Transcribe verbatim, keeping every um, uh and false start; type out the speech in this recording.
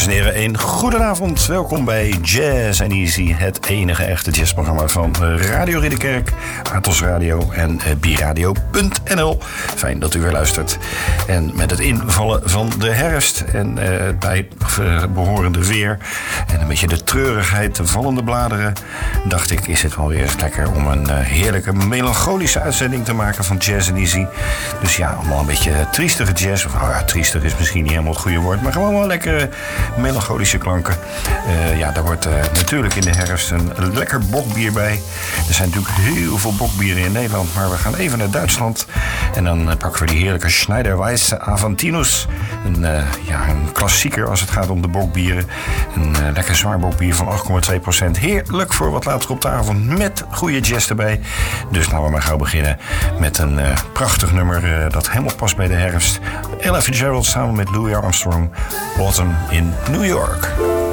en heren, een goedenavond. Welkom bij Jazz and Easy, het enige echte jazzprogramma van Radio Ridderkerk, Atos Radio en biradio punt n l. Fijn dat u weer luistert. En met het invallen van de herfst en uh, bij uh, behorende weer en een beetje de treurigheid, de vallende bladeren, dacht ik, is het wel weer eens lekker om een uh, heerlijke melancholische uitzending te maken van Jazz and Easy. Dus ja, allemaal een beetje triestige jazz. Of, oh ja, triestig is misschien niet helemaal het goede woord, maar gewoon wel lekkere melancholische klanken. Uh, ja, daar wordt uh, natuurlijk in de herfst een lekker bokbier bij. Er zijn natuurlijk heel veel bokbieren in Nederland, maar we gaan even naar Duitsland. En dan uh, pakken we die heerlijke Schneiderweiss Aventinus. Een, uh, ja, een klassieker als het gaat om de bokbieren. Een uh, lekker zwaar bokbier van acht komma twee procent. Heerlijk voor wat later op de avond met goede jazz erbij. Dus laten we maar gauw beginnen met een uh, prachtig nummer uh, dat helemaal past bij de herfst. Ella Fitzgerald samen met Louis Armstrong, Autumn in New York.